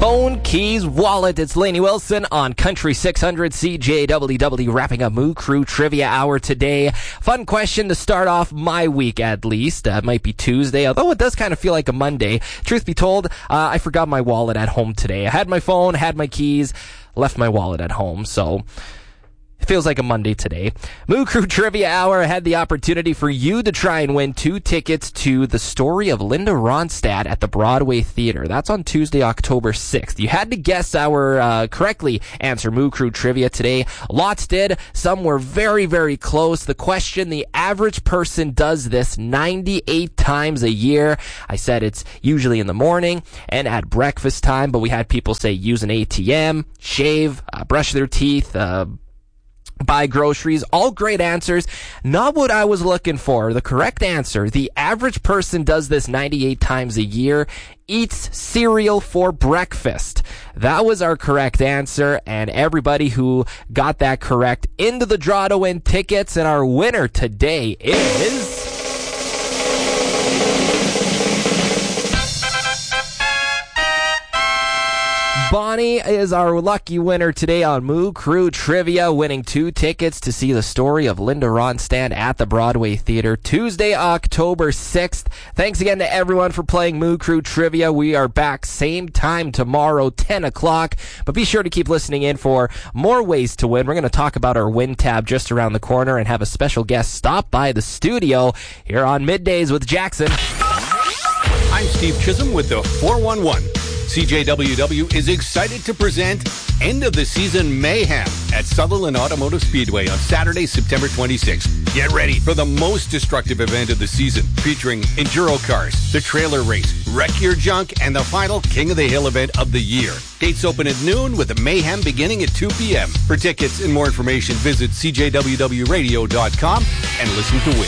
Phone, keys, wallet. It's Lainey Wilson on Country 600 CJWW, wrapping up Moo Crew Trivia Hour today. Fun question to start off my week, at least. It might be Tuesday, although it does kind of feel like a Monday. Truth be told, I forgot my wallet at home today. I had my phone, had my keys, left my wallet at home, so it feels like a Monday today. Moo Crew Trivia Hour had the opportunity for you to try and win 2 tickets to The Story of Linda Ronstadt at the Broadway Theater. That's on Tuesday, October 6th. You had to guess our correctly answer Moo Crew Trivia today. Lots did. Some were very, very close. The question, the average person does this 98 times a year. I said it's usually in the morning and at breakfast time, but we had people say use an ATM, shave, brush their teeth, buy groceries. All great answers. Not what I was looking for. The correct answer, the average person does this 98 times a year, eats cereal for breakfast. That was our correct answer, and everybody who got that correct into the draw to win tickets, and our winner today is Bonnie is our lucky winner today on Moo Crew Trivia, winning 2 tickets to see The Story of Linda Ronstadt at the Broadway Theater, Tuesday, October 6th. Thanks again to everyone for playing Moo Crew Trivia. We are back same time tomorrow, 10 o'clock. But be sure to keep listening in for more ways to win. We're going to talk about our win tab just around the corner and have a special guest stop by the studio here on Middays with Jackson. I'm Steve Chisholm with the 411. CJWW is excited to present End of the Season Mayhem at Sutherland Automotive Speedway on Saturday, September 26th. Get ready for the most destructive event of the season, featuring enduro cars, the trailer race, Wreck Your Junk, and the final King of the Hill event of the year. Gates open at noon with the Mayhem beginning at 2 p.m. For tickets and more information, visit CJWWradio.com and listen to win.